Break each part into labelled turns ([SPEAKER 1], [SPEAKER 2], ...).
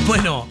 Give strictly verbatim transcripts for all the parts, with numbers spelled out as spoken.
[SPEAKER 1] Bueno,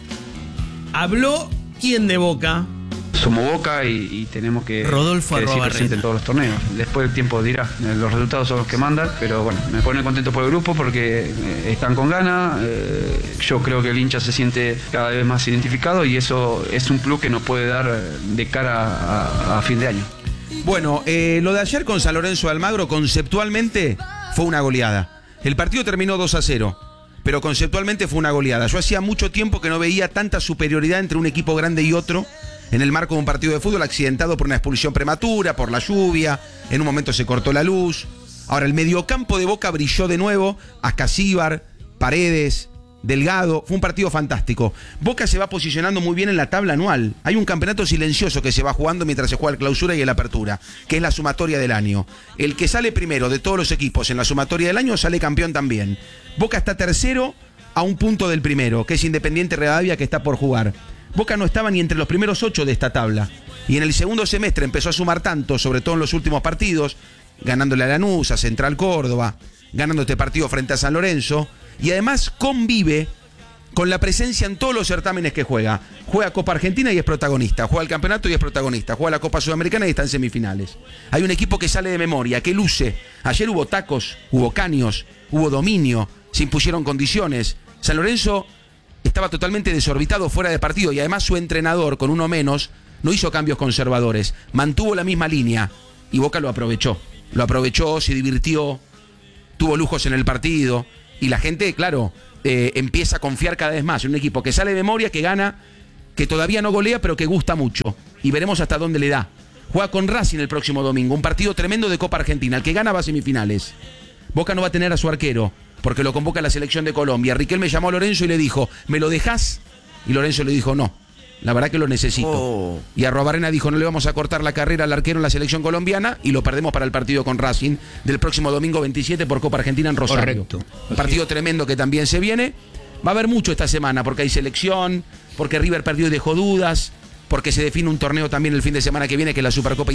[SPEAKER 1] habló quién de Boca.
[SPEAKER 2] Somos Boca y, y tenemos que,
[SPEAKER 1] Rodolfo
[SPEAKER 2] que decir
[SPEAKER 1] Arrobarrena.
[SPEAKER 2] presente en todos los torneos. Después el tiempo dirá, los resultados son los que mandan, pero bueno, me pone contento por el grupo porque eh, están con ganas. Eh, yo creo que el hincha se siente cada vez más identificado y eso es un plus que nos puede dar de cara a, a fin de año.
[SPEAKER 3] Bueno, eh, lo de ayer con San Lorenzo de Almagro conceptualmente fue una goleada. El partido terminó dos a cero, pero conceptualmente fue una goleada. Yo hacía mucho tiempo que no veía tanta superioridad entre un equipo grande y otro en el marco de un partido de fútbol accidentado por una expulsión prematura, por la lluvia, en un momento se cortó la luz. Ahora, el mediocampo de Boca brilló de nuevo, Ascasíbar, Paredes, Delgado, fue un partido fantástico. Boca se va posicionando muy bien en la tabla anual. Hay un campeonato silencioso que se va jugando mientras se juega el clausura y el apertura, que es la sumatoria del año. El que sale primero de todos los equipos en la sumatoria del año sale campeón también. Boca está tercero a un punto del primero, que es Independiente Rivadavia, que está por jugar. Boca no estaba ni entre los primeros ocho de esta tabla. Y en el segundo semestre empezó a sumar tanto, sobre todo en los últimos partidos, ganándole a Lanús, a Central Córdoba, ganando este partido frente a San Lorenzo, y además convive con la presencia en todos los certámenes que juega. Juega Copa Argentina y es protagonista, juega el campeonato y es protagonista, juega la Copa Sudamericana y está en semifinales. Hay un equipo que sale de memoria, que luce. Ayer hubo tacos, hubo caños, hubo dominio, se impusieron condiciones. San Lorenzo estaba totalmente desorbitado fuera de partido y además su entrenador, con uno menos, no hizo cambios conservadores, mantuvo la misma línea y Boca lo aprovechó. Lo aprovechó, se divirtió, tuvo lujos en el partido y la gente, claro, eh, empieza a confiar cada vez más en un equipo que sale de memoria, que gana, que todavía no golea, pero que gusta mucho. Y veremos hasta dónde le da. Juega con Racing el próximo domingo, un partido tremendo de Copa Argentina. El que gana va a semifinales. Boca no va a tener a su arquero, porque lo convoca la selección de Colombia. Riquelme llamó a Lorenzo y le dijo, ¿me lo dejás? Y Lorenzo le dijo, no, la verdad que lo necesito. Oh. Y Arrobarrena dijo, no le vamos a cortar la carrera al arquero en la selección colombiana y lo perdemos para el partido con Racing del próximo domingo veintisiete por Copa Argentina en Rosario. Correcto. Un partido tremendo que también se viene. Va a haber mucho esta semana porque hay selección, porque River perdió y dejó dudas, porque se define un torneo también el fin de semana que viene, que es la Supercopa